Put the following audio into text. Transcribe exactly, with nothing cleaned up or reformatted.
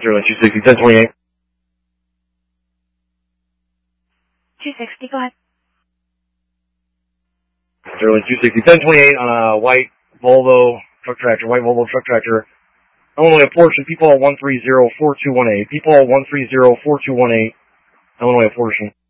Sterling two sixty, ten twenty-eight. two sixty, go ahead. Sterling two sixty, ten twenty-eight on a white Volvo truck tractor, white Volvo truck tractor. Illinois Portion, People one three zero four two one eight. People one three zero four two one eight. Illinois Portion.